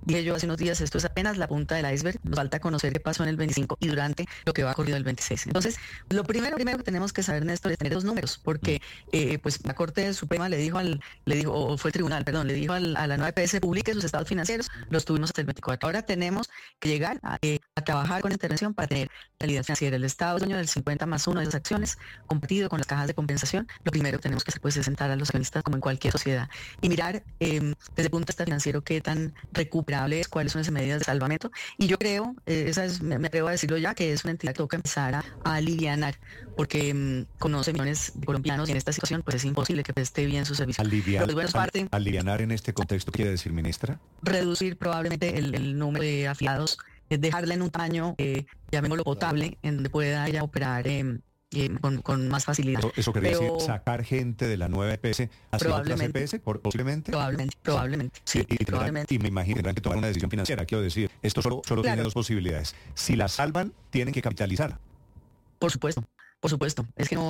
dije yo hace unos días, esto es apenas la punta del iceberg, nos falta conocer qué pasó en el 25 y durante lo que va ocurrido el 26. Entonces, lo primero que tenemos que saber, Néstor, es tener los números, porque pues la Corte Suprema o fue el tribunal, perdón, le dijo a la nueva EPS, publique sus estados financieros, los tuvimos hasta el 24. Ahora tenemos que llegar a trabajar con intervención para tener realidad financiera. El Estado es dueño del 50+1 de esas acciones, compartido con las cajas de compensación. Lo primero que tenemos que hacer pues es sentar a los accionistas como en cualquier sociedad y mirar desde el punto de vista financiero qué tan recuperable es, cuáles son esas medidas de salvamento. Y yo creo, me atrevo a decirlo ya, que es una entidad que toca empezar a alivianar, porque conoce millones de colombianos y en esta situación pues es imposible que preste bien su servicio. Alivianar en este contexto quiere decir, ministra, reducir probablemente el número de afiliados, dejarla en un tamaño, llamémoslo potable, en donde pueda ella operar con más facilidad. ¿Eso quiere decir sacar gente de la nueva EPS hacia otras EPS, posiblemente? Probablemente, sí. Y me imagino que tendrán que tomar una decisión financiera. Quiero decir, esto solo tiene dos posibilidades. Si la salvan, tienen que capitalizar. Por supuesto. Es que no